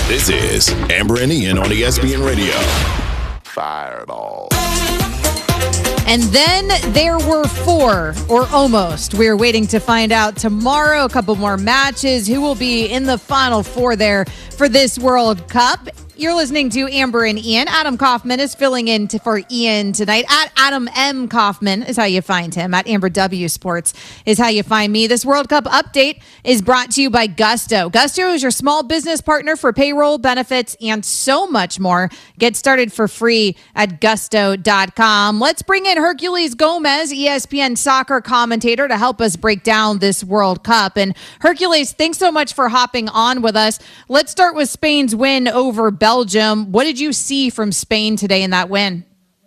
This is Amber and Ian on ESPN Radio. Fireball. And then there were four, or almost. We're waiting to find out tomorrow. A couple more matches. Who will be in the Final Four there for this World Cup? You're listening to Amber and Ian. Adam Kaufman is filling in for Ian tonight. At Adam M. Kaufman is how you find him. At Amber W. Sports is how you find me. This World Cup update is brought to you by Gusto. Gusto is your small business partner for payroll, benefits, and so much more. Get started for free at gusto.com. Let's bring in Herculez Gomez, ESPN soccer commentator, to help us break down this World Cup. And Herculez, thanks so much for hopping on with us. Let's start with Spain's win over Belgium. What did you see from Spain today in that win?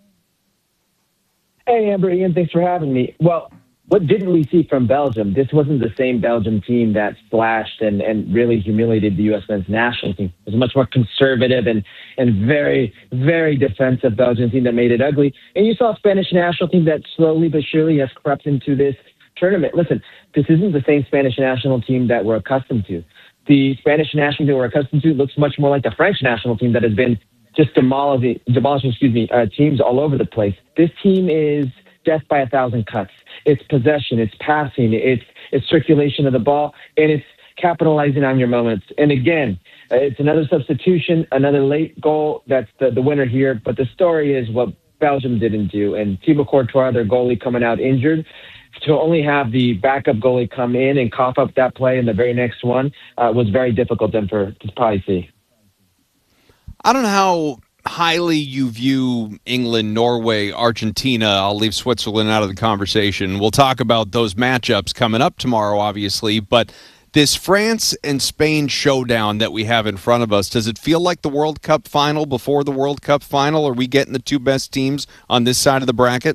Hey, Amber, Ian, thanks for having me. Well, what didn't we see from Belgium? This wasn't the same Belgium team that splashed and really humiliated the U.S. men's national team. It was a much more conservative and very, very defensive Belgian team that made it ugly. And you saw a Spanish national team that slowly but surely has crept into this tournament. Listen, this isn't the same Spanish national team that we're accustomed to. The Spanish national team we're accustomed to looks much more like the French national team that has been just demolishing teams all over the place. This team is death by 1,000 cuts. It's possession, it's passing, it's circulation of the ball, and it's capitalizing on your moments. And again, it's another substitution, another late goal. That's the winner here. But the story is what Belgium didn't do. And Thibaut Courtois, their goalie, coming out injured, to only have the backup goalie come in and cough up that play in the very next one was very difficult then to probably see. I don't know how highly you view England, Norway, Argentina. I'll leave Switzerland out of the conversation. We'll talk about those matchups coming up tomorrow, obviously. But this France and Spain showdown that we have in front of us, does it feel like the World Cup final before the World Cup final? Are we getting the two best teams on this side of the bracket?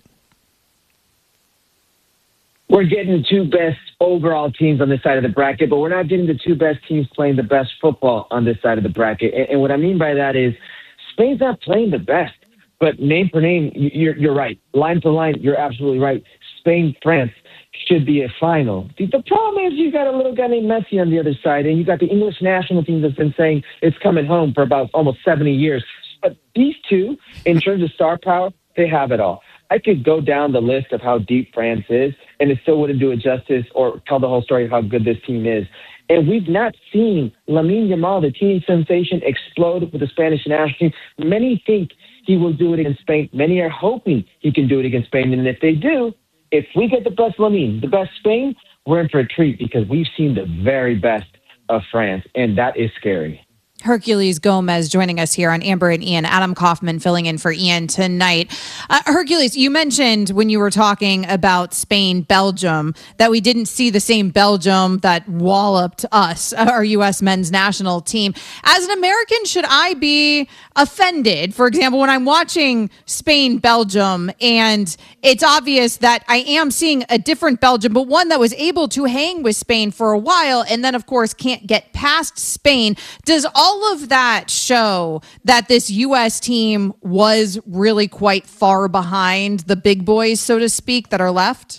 We're getting the two best overall teams on this side of the bracket, but we're not getting the two best teams playing the best football on this side of the bracket. And what I mean by that is Spain's not playing the best, but name for name, you're right. Line to line, you're absolutely right. Spain, France should be a final. The problem is you got a little guy named Messi on the other side, and you got the English national team that's been saying it's coming home for about almost 70 years. But these two, in terms of star power, they have it all. I could go down the list of how deep France is, and it still wouldn't do it justice or tell the whole story of how good this team is. And we've not seen Lamine Yamal, the teenage sensation, explode with the Spanish national team. Many think he will do it against Spain. Many are hoping he can do it against Spain. And if they do, if we get the best Lamine, the best Spain, we're in for a treat because we've seen the very best of France, and that is scary. Herculez Gomez joining us here on Amber and Ian. Adam Kaufman filling in for Ian tonight. Herculez, you mentioned when you were talking about Spain, Belgium, that we didn't see the same Belgium that walloped us, our U.S. men's national team. As an American, should I be offended, for example, when I'm watching Spain, Belgium, and it's obvious that I am seeing a different Belgium, but one that was able to hang with Spain for a while and then, of course, can't get past Spain? Does all of that show that this U.S. team was really quite far behind the big boys, so to speak, that are left?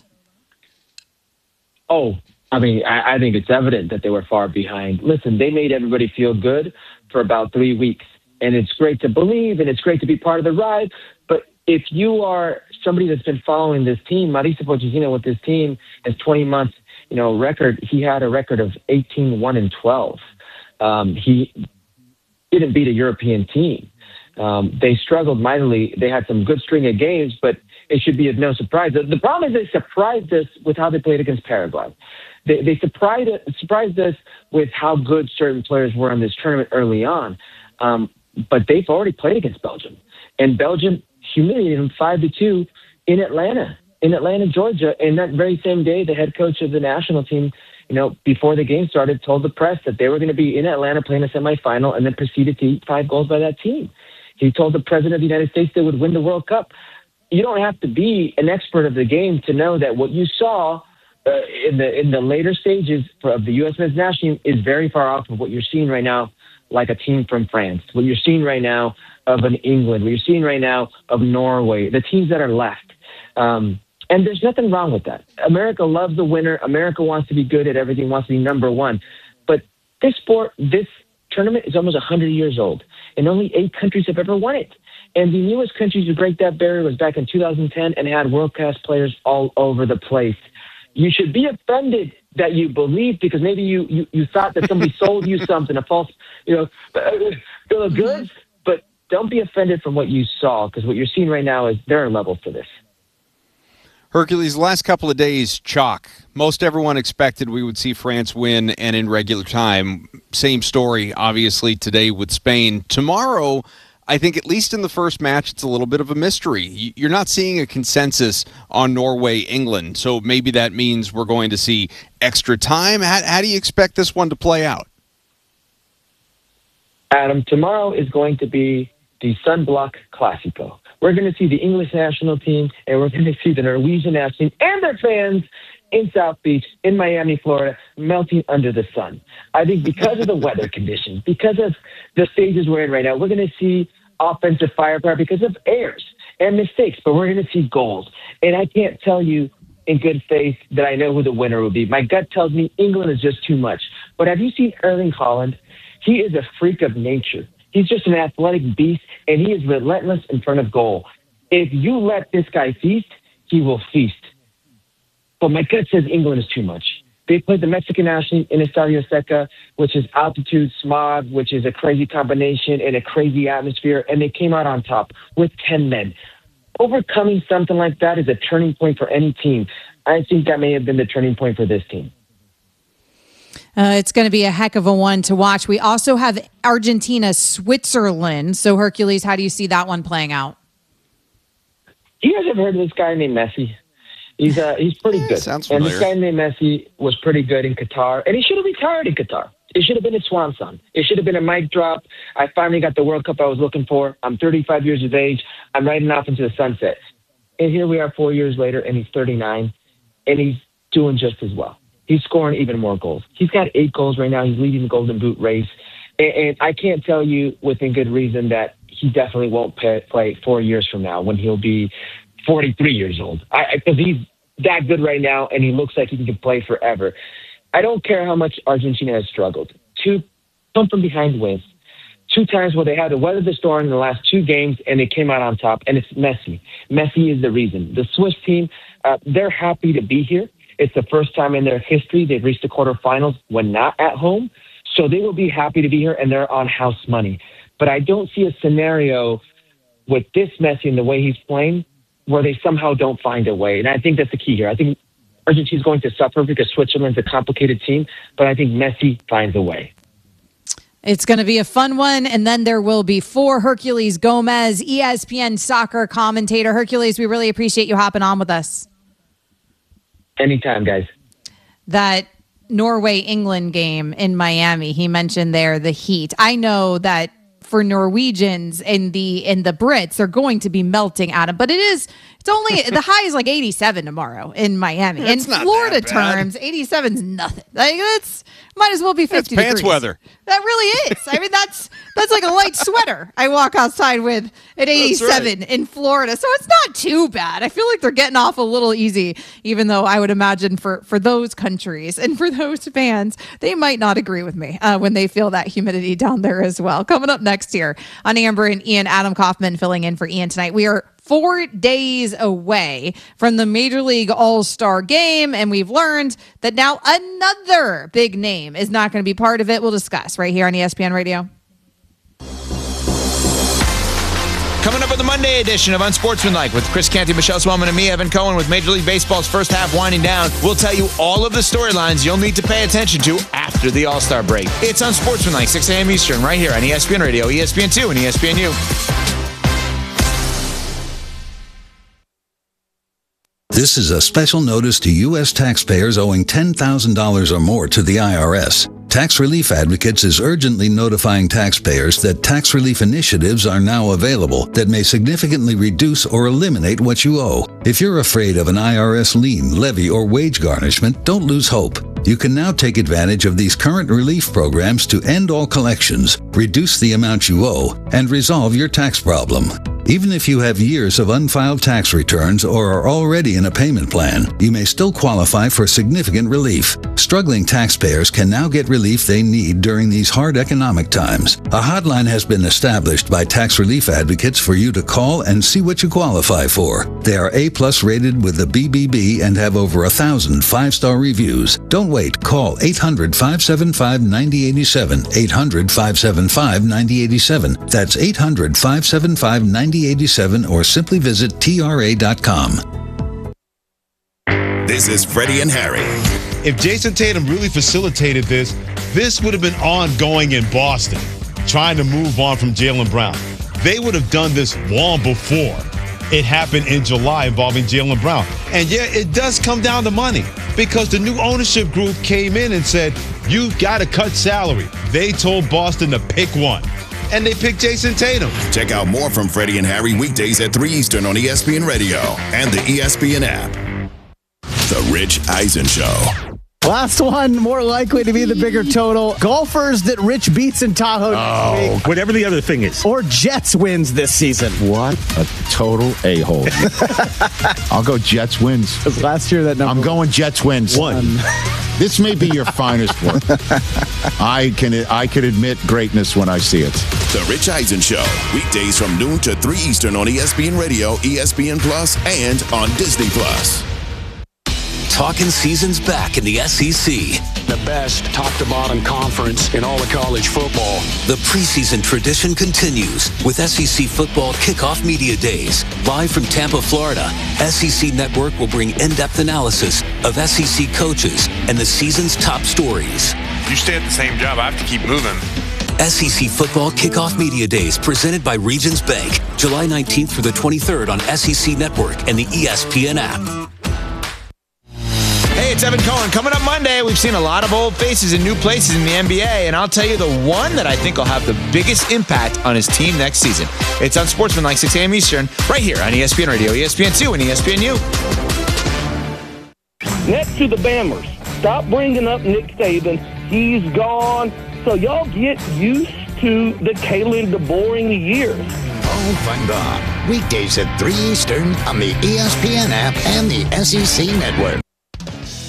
Oh, I mean, I think it's evident that they were far behind. Listen, they made everybody feel good for about 3 weeks, and it's great to believe, and it's great to be part of the ride. But if you are somebody that's been following this team, Mauricio Pochettino with this team, his 20 months, record, he had a record of 18-1-12. He didn't beat a European team. They struggled mightily. They had some good string of games, but it should be of no surprise. The problem is they surprised us with how they played against Paraguay. They surprised us with how good certain players were in this tournament early on. But they've already played against Belgium. And Belgium humiliated them 5-2 in Atlanta, Georgia. And that very same day, the head coach of the national team, before the game started, told the press that they were going to be in Atlanta playing a semifinal and then proceeded to eat 5 goals by that team. He told the president of the United States they would win the World Cup. You don't have to be an expert of the game to know that what you saw in the later stages of the U.S. men's national team is very far off of what you're seeing right now, like a team from France, what you're seeing right now of an England, what you're seeing right now of Norway, the teams that are left. And there's nothing wrong with that. America loves the winner. America wants to be good at everything, wants to be number one. But this sport, this tournament is almost 100 years old, and only 8 countries have ever won it. And the newest country to break that barrier was back in 2010 and had world-class players all over the place. You should be offended that you believe, because maybe you thought that somebody sold you something, a false, bill of goods, but don't be offended from what you saw, because what you're seeing right now is there are levels to this. Hercules, last couple of days, chalk. Most everyone expected we would see France win and in regular time. Same story, obviously, today with Spain. Tomorrow, I think at least in the first match, it's a little bit of a mystery. You're not seeing a consensus on Norway-England, so maybe that means we're going to see extra time. How do you expect this one to play out? Adam, tomorrow is going to be the Sunblock Classico. We're going to see the English national team, and we're going to see the Norwegian national team and their fans in South Beach, in Miami, Florida, melting under the sun. I think because of the weather conditions, because of the stages we're in right now, we're going to see offensive firepower because of errors and mistakes, but we're going to see goals. And I can't tell you in good faith that I know who the winner will be. My gut tells me England is just too much. But have you seen Erling Haaland? He is a freak of nature. He's just an athletic beast, and he is relentless in front of goal. If you let this guy feast, he will feast. But my gut says England is too much. They played the Mexican national in Estadio Azteca, which is altitude, smog, which is a crazy combination and a crazy atmosphere, and they came out on top with 10 men. Overcoming something like that is a turning point for any team. I think that may have been the turning point for this team. It's going to be a heck of a one to watch. We also have Argentina, Switzerland. So, Hercules, how do you see that one playing out? You guys ever heard of this guy named Messi? He's pretty good. Sounds familiar. And this guy named Messi was pretty good in Qatar, and he should have retired in Qatar. It should have been a swan song. It should have been a mic drop. I finally got the World Cup I was looking for. I'm 35 years of age. I'm riding off into the sunset. And here we are 4 years later, and he's 39, and he's doing just as well. He's scoring even more goals. He's got 8 goals right now. He's leading the Golden Boot race. And I can't tell you within good reason that he definitely won't play 4 years from now when he'll be 43 years old. Because he's that good right now, and he looks like he can play forever. I don't care how much Argentina has struggled. 2 come from behind wins. 2 times where they had to weather the storm in the last 2 games, and they came out on top, and it's Messi. Messi is the reason. The Swiss team, they're happy to be here. It's the first time in their history they've reached the quarterfinals when not at home. So they will be happy to be here, and they're on house money. But I don't see a scenario with this Messi and the way he's playing where they somehow don't find a way. And I think that's the key here. I think Argentina's going to suffer because Switzerland's a complicated team, but I think Messi finds a way. It's going to be a fun one. And then there will be 4 Hercules Gomez, ESPN soccer commentator. Hercules, we really appreciate you hopping on with us. Anytime, guys. That Norway-England game in Miami, he mentioned there the heat. I know that for Norwegians and the Brits, they're going to be melting at him, but it's only the high is like 87 tomorrow in Miami. In Florida terms, 87 is nothing. Like that's might as well be 50 degrees. Pants weather. That really is. I mean, that's like a light sweater I walk outside with at 87 in Florida. So it's not too bad. I feel like they're getting off a little easy, even though I would imagine for those countries and for those fans, they might not agree with me when they feel that humidity down there as well. Coming up next year on Amber and Ian, Adam Kaufman filling in for Ian tonight. We are 4 days away from the Major League All-Star Game, and we've learned that now another big name is not going to be part of it. We'll discuss right here on ESPN Radio. Coming up with the Monday edition of Unsportsmanlike with Chris Canty, Michelle Swellman, and me, Evan Cohen, with Major League Baseball's first half winding down. We'll tell you all of the storylines you'll need to pay attention to after the All-Star break. It's Unsportsmanlike, 6 a.m. Eastern, right here on ESPN Radio, ESPN2, and ESPNU. This is a special notice to U.S. taxpayers owing $10,000 or more to the IRS. Tax Relief Advocates is urgently notifying taxpayers that tax relief initiatives are now available that may significantly reduce or eliminate what you owe. If you're afraid of an IRS lien, levy, or wage garnishment, don't lose hope. You can now take advantage of these current relief programs to end all collections, reduce the amount you owe, and resolve your tax problem. Even if you have years of unfiled tax returns or are already in a payment plan, you may still qualify for significant relief. Struggling taxpayers can now get relief they need during these hard economic times. A hotline has been established by tax relief advocates for you to call and see what you qualify for. They are A+ rated with the BBB and have over 1,000 5-star reviews. Don't wait. Call 800-575-9087. 800-575-9087. That's 800-575-9087 or simply visit TRA.com. This is Freddie and Harry. If Jason Tatum really facilitated this would have been ongoing in Boston, trying to move on from Jaylen Brown. They would have done this long before it happened in July involving Jaylen Brown. And yeah, it does come down to money because the new ownership group came in and said, you've got to cut salary. They told Boston to pick one. And they picked Jason Tatum. Check out more from Freddie and Harry weekdays at 3 Eastern on ESPN Radio and the ESPN app. The Rich Eisen Show. Last one, more likely to be the bigger total. Golfers that Rich beats in Tahoe next week. Whatever the other thing is. Or Jets wins this season. What a total a-hole. I'll go Jets wins. Because last year that number... I'm going Jets wins. One. This may be your finest work. I can admit greatness when I see it. The Rich Eisen Show. Weekdays from noon to 3 Eastern on ESPN Radio, ESPN Plus, and on Disney Plus. Talking season's back in the SEC. The best top-to-bottom conference in all of college football. The preseason tradition continues with SEC Football Kickoff Media Days. Live from Tampa, Florida, SEC Network will bring in-depth analysis of SEC coaches and the season's top stories. You stay at the same job, I have to keep moving. SEC Football Kickoff Media Days presented by Regions Bank. July 19th through the 23rd on SEC Network and the ESPN app. Hey, it's Evan Cohen. Coming up Monday, we've seen a lot of old faces in new places in the NBA, and I'll tell you the one that I think will have the biggest impact on his team next season. It's on Sportsmanlike, 6 a.m. Eastern, right here on ESPN Radio, ESPN2, and ESPNU. Next to the Bammers, stop bringing up Nick Saban. He's gone. So y'all get used to the Kalen DeBoer years. Oh, my God. Weekdays at 3 Eastern on the ESPN app and the SEC Network.